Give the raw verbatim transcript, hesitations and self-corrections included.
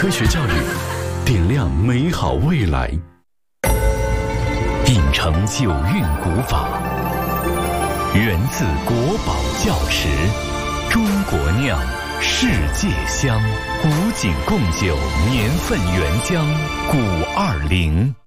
科学教育，点亮美好未来。秉承九韵古法，源自国宝窖池，中国酿，世界香。古井贡酒年份原浆，古二零。